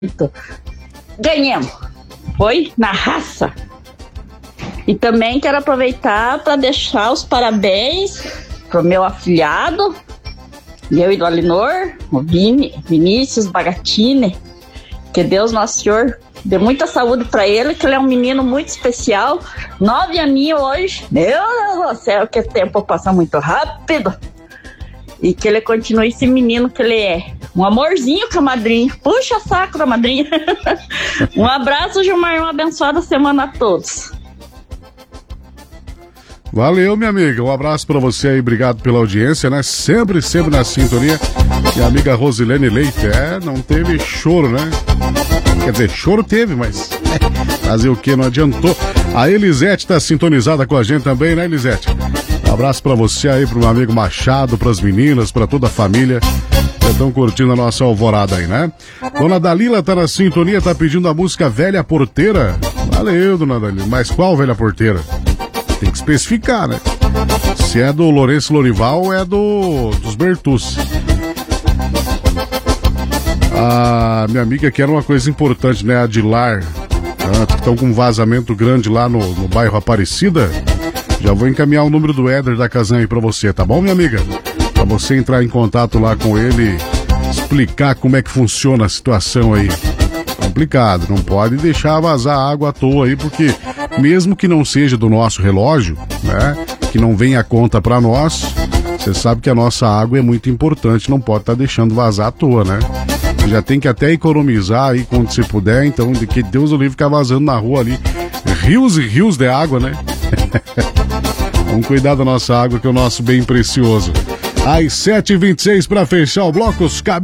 Ganhamos. Foi na raça. E também quero aproveitar para deixar os parabéns pro meu afilhado, eu e do Alinor, o Vinícius Bagatini. Que Deus Nosso Senhor dê muita saúde para ele, que ele é um menino muito especial. 9 aninhos hoje. Meu Deus do céu, que tempo passa muito rápido. E que ele continue esse menino que ele é. Um amorzinho com a madrinha. Puxa saco da madrinha. Um abraço, Gilmar. Uma abençoada semana a todos. Valeu, minha amiga. Um abraço pra você aí. Obrigado pela audiência, né? Sempre na sintonia. E a amiga Rosilene Leite. Não teve choro, né? Quer dizer, choro teve, mas fazer o que? Não adiantou. A Elisete tá sintonizada com a gente também, né, Elisete? Um abraço pra você aí, pro meu amigo Machado, pras meninas, pra toda a família. Estão curtindo a nossa alvorada aí, né? Dona Dalila tá na sintonia, tá pedindo a música Velha Porteira. Valeu, dona Dalila. Mas qual Velha Porteira? Tem que especificar, né? Se é do Lourenço Lorival ou é dos Bertucci. A minha amiga quer uma coisa importante, né? A Dilar. Estão com um vazamento grande lá no bairro Aparecida. Já vou encaminhar o número do Éder da Casanha aí pra você, tá bom, minha amiga? Pra você entrar em contato lá com ele, explicar como é que funciona a situação aí. Complicado, não pode deixar vazar água à toa aí, porque mesmo que não seja do nosso relógio, né, que não venha a conta pra nós, você sabe que a nossa água é muito importante, não pode estar deixando vazar à toa, né? Já tem que até economizar aí quando você puder, então, de que Deus o livre ficar vazando na rua ali, rios e rios de água, né? Vamos cuidar da nossa água, que é o nosso bem precioso. Às 7h26 para fechar o bloco, os